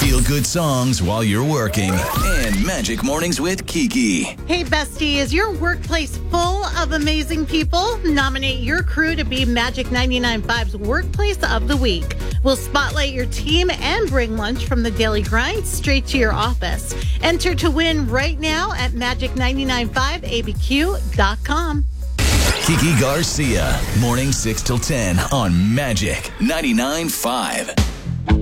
Feel good songs while you're working. And Magic Mornings with Kiki. Hey, bestie, is your workplace full of amazing people? Nominate your crew to be Magic 99.5's Workplace of the Week. We'll spotlight your team and bring lunch from the Daily Grind straight to your office. Enter to win right now at magic995abq.com. Kiki Garcia, morning 6 till 10 on Magic 99.5.